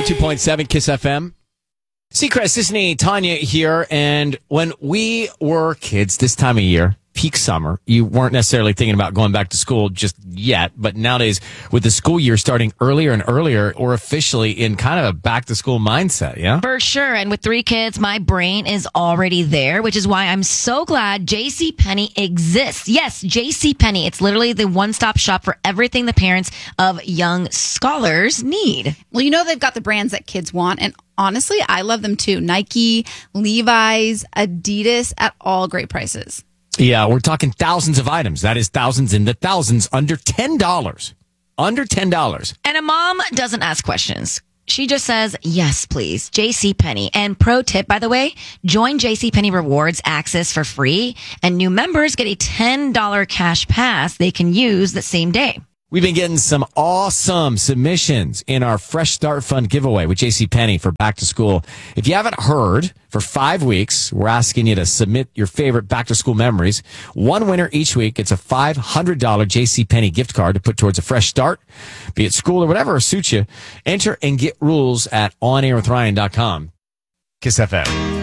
102.7 Kiss FM. Seacrest, Disney, Tanya here. And when we were kids this time of year, peak summer, you weren't necessarily thinking about going back to school just yet. But nowadays, with the school year starting earlier and earlier, we're officially in kind of a back to school mindset, yeah? For sure. And with 3 kids, my brain is already there, which is why I'm so glad JCPenney exists. Yes, JCPenney. It's literally the one-stop shop for everything the parents of young scholars need. Well, you know they've got the brands that kids want, and honestly, I love them too. Nike, Levi's, Adidas at all great prices. Yeah, we're talking thousands of items. That is thousands in the thousands, under $10. Under $10. And a mom doesn't ask questions. She just says, yes, please. JCPenney. And pro tip, by the way, join JCPenney Rewards Access for free, and new members get a $10 cash pass they can use the same day. We've been getting some awesome submissions in our Fresh Start Fund giveaway with JCPenney for back to school. If you haven't heard, for 5 weeks, we're asking you to submit your favorite back to school memories. One winner each week gets a $500 JCPenney gift card to put towards a fresh start, be it school or whatever suits you. Enter and get rules at onairwithryan.com. Kiss FM.